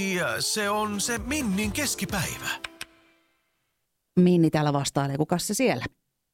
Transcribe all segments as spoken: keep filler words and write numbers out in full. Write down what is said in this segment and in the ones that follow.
Ja se on se Minnin keskipäivä. Minni täällä vastailee. Kukas se siellä?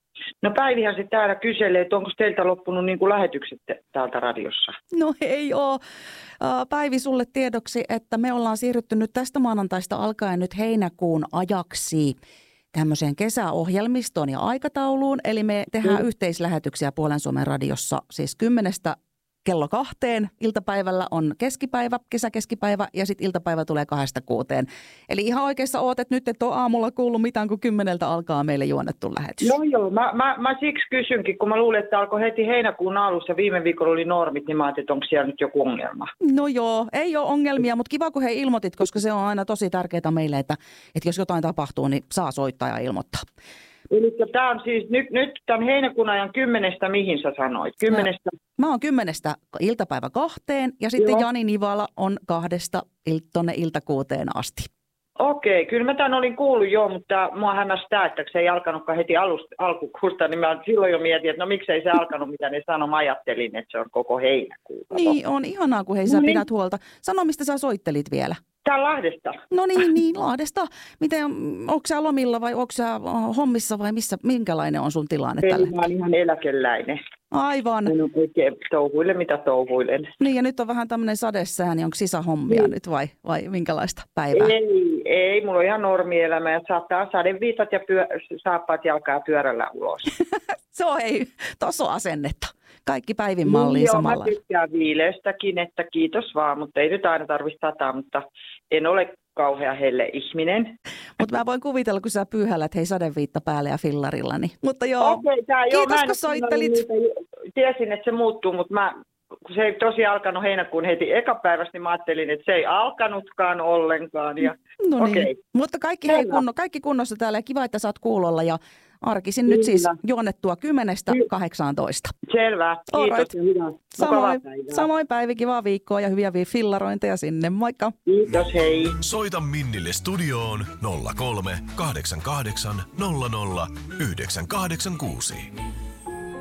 No Päivihän se täällä kyselee, että onko teiltä loppunut niin kuin lähetykset täältä radiossa? No ei oo. Päivi, sulle tiedoksi, että me ollaan siirrytty nyt tästä maanantaista alkaen nyt heinäkuun ajaksi tämmöiseen kesäohjelmistoon ja aikatauluun. Eli me tehdään mm. yhteislähetyksiä Puolen Suomen radiossa siis kymmenestä kello kahteen. Iltapäivällä on keskipäivä, kesäkeskipäivä ja sitten iltapäivä tulee kahdesta kuuteen. Eli ihan oikeassa oot, että nyt et ole aamulla kuullut mitään, kun kymmeneltä alkaa meille juonnettu lähetys. Joo, joo. Mä, mä, mä siksi kysynkin, kun mä luulin, että alkoi heti heinäkuun alussa. Viime viikolla oli normit, niin mä ajattelin, että onko siellä nyt joku ongelma. No joo, ei ole ongelmia, mutta kiva kun he ilmoitit, koska se on aina tosi tärkeää meille, että, että jos jotain tapahtuu, niin saa soittaa ja ilmoittaa. Eli tämä on siis nyt, nyt tämän heinäkuun ajan kymmenestä, mihin sä sanoit? Kymmenestä. Mä oon kymmenestä iltapäivä kahteen ja sitten Joo. Jani Nivala on kahdesta il- tonne iltakuuteen asti. Okei, kyllä mä tämän olin kuullut joo, mutta mua hämmästää, että se ei alkanutkaan heti alusta, alkukuusta, niin mä silloin jo mietin, että no miksei se alkanut, mitä ne sanoi. Mä ajattelin, että se on koko heinäkuuta. Niin, on ihanaa, kun hei sä No niin. pidät huolta. Sano, mistä sä soittelit vielä. Tää Lahdesta. No niin, niin, Lahdesta. Miten, onko sä lomilla vai onko sä hommissa vai missä, minkälainen on sun tilanne Eli tällä? mä oon ihan eläkeläinen. Aivan. En ole oikein touhuille, mitä touhuilen. Niin, ja nyt on vähän tämmöinen sadesää, niin onko sisähommia Niin. nyt vai, vai minkälaista päivää? Ei, ei, mulla on ihan normielämä ja saattaa sadeviitat ja pyö, saappaat jalkaa pyörällä ulos. Se on ei, tossa asennetta. Kaikki Päivin malliin Joo, samalla. mä tykkään viileästäkin, että kiitos vaan, mutta ei nyt aina tarvitse sataa, mutta en ole kauhean helle ihminen. Mutta mä voin kuvitella, kun sä pyyhällät hei sadeviitta päälle ja fillarilla. Niin. Mutta joo, Okei, tää, joo, kiitos mä en kun soittelit. Niitä, tiesin, että se muuttuu, mutta mä, kun se ei tosiaan alkanut heinäkuun heti ekapäivästä, niin mä ajattelin, että se ei alkanutkaan ollenkaan. Ja, No niin, okei. mutta kaikki, hei, kunno, kaikki kunnossa täällä ja kiva, että sä oot kuulolla ja arkisin Kyllä. nyt siis juonnettua kymmenestä kahdeksaantoista. Selvä, Alright. kiitos ja hyvää. Samoin, päivää. samoin Päivi, kivaa viikkoa ja hyviä fillarointeja sinne, moikka. Kiitos, hei. Soita Minnille studioon nolla kolme kahdeksan kahdeksan nolla nolla yhdeksän kahdeksan kuusi.